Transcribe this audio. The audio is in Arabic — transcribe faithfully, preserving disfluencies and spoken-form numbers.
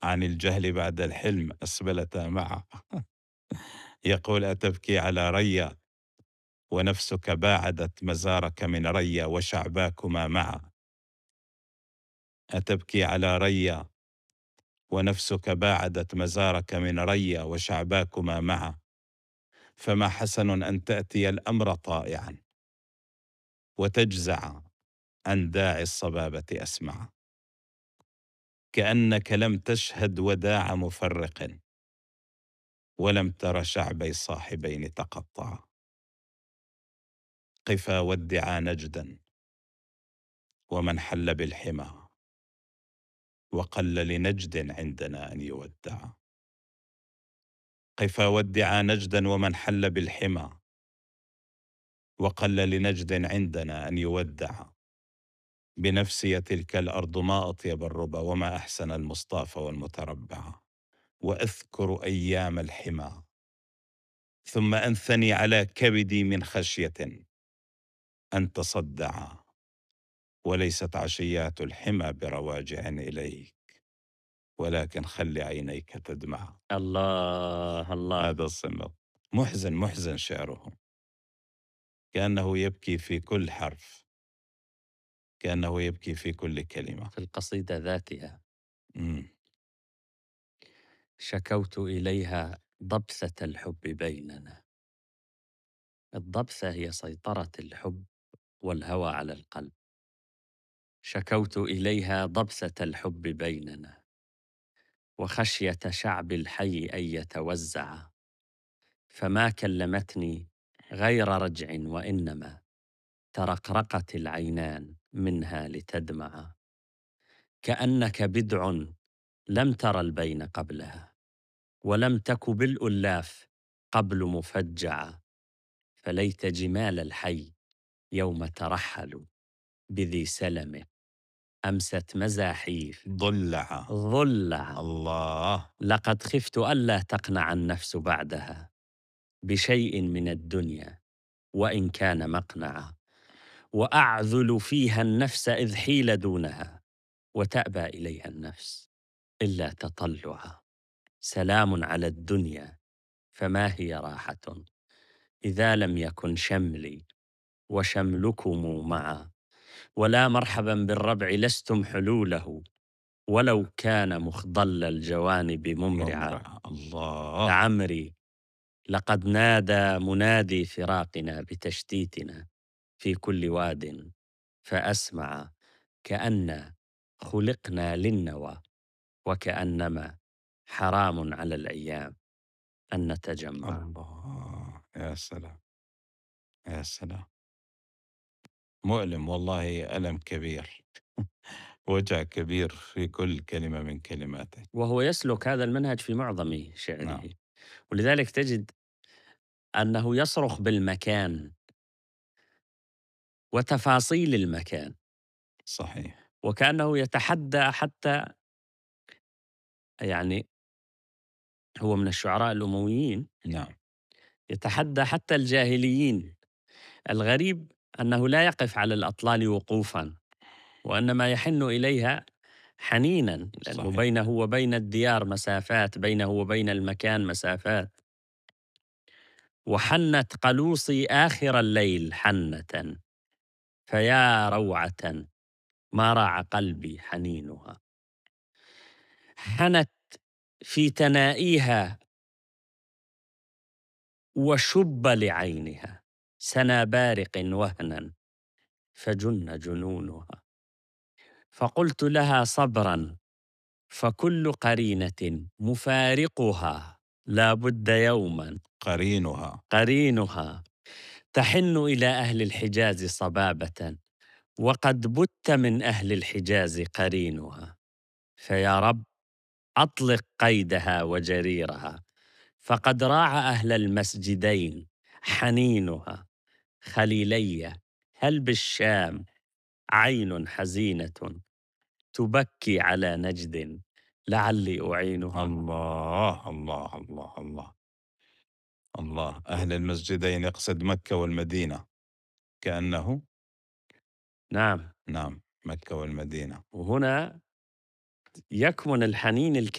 عن الجهل بعد الحلم أسبلتا معه. يقول: أتبكي على ريا ونفسك باعدت مزارك من ريا وشعباكما معا. أتبكي على ريا ونفسك باعدت مزارك من ريا وشعباكما معا. فما حسن أن تأتي الأمر طائعا وتجزع عن داعي الصبابة أسمعا. كأنك لم تشهد وداع مفرق ولم تر شعبي صاحبين تقطعا. قفا ودعا نجدا ومن حل بالحمى وقل لنجد عندنا أن يودعا. قفا ودعا نجدا ومن حل بالحمى وقل لنجد عندنا أن يودعا. بنفسي تلك الأرض ما أطيب الربا وما أحسن المصطافى والمتربع. وأذكر أيام الحمى ثم أنثني على كبدي من خشية أن تصدعا. وليست عشيات الحمى برواجع إليك ولكن خل عينيك تدمع. الله الله. هذا الصمت محزن محزن شعره، كأنه يبكي في كل حرف، كأنه يبكي في كل كلمة. في القصيدة ذاتها مم. شكوت إليها ضبثة الحب بيننا. الضبثة هي سيطرة الحب والهوى على القلب. شكوت إليها ضبثة الحب بيننا وخشية شعب الحي أن يتوزع. فما كلمتني غير رجع وإنما ترقرقت العينان منها لتدمع. كأنك بدع لم تر البين قبلها ولم تك بالألاف قبل مفجعة. فليت جمال الحي يوم ترحلوا بذي سلم أمست مزاحير ضلع. ضلع. الله. لقد خفت ألا تقنع النفس بعدها بشيء من الدنيا وإن كان مقنعا. وأعذل فيها النفس إذ حيل دونها وتأبى إليها النفس إلا تطلعا. سلام على الدنيا فما هي راحة إذا لم يكن شملي وشملكم معا. ولا مرحبا بالربع لستم حلوله ولو كان مخضل الجوانب ممرعا. ممرع. الله. لعمري لقد نادى منادي فراقنا بتشتيتنا في كل واد فأسمع كأن خلقنا للنوى وكأنما حرام على الأيام أن نتجمع. الله. يا سلام، يا سلام. مؤلم والله، ألم كبير. وجع كبير في كل كلمة من كلماته. وهو يسلك هذا المنهج في معظم نعم. شعره، ولذلك تجد أنه يصرخ بالمكان وتفاصيل المكان، صحيح. وكأنه يتحدى حتى، يعني هو من الشعراء الأمويين، نعم. يتحدى حتى الجاهليين. الغريب أنه لا يقف على الأطلال وقوفا، وإنما يحن إليها حنينا، لأنه صحيح. بينه وبين الديار مسافات، بينه وبين المكان مسافات. وحنت قلوصي آخر الليل حنة فيا روعة ما راع قلبي حنينها. حنت في تنائيها وشب لعينها سنا بارق وهنا فجن جنونها. فقلت لها صبرا فكل قرينة مفارقها لا بد يوما قرينها. قرينها. تحن إلى أهل الحجاز صبابة وقد بت من أهل الحجاز قرينها. فيا رب أطلق قيدها وجريرها فقد راع أهل المسجدين حنينها. خليلي هل بالشام عين حزينة تبكي على نجد لعلي أعينها. الله الله الله الله الله. أهل المسجدين يقصد مكة والمدينة كأنه. نعم. نعم، مكة والمدينة. وهنا يكمن الحنين الكبير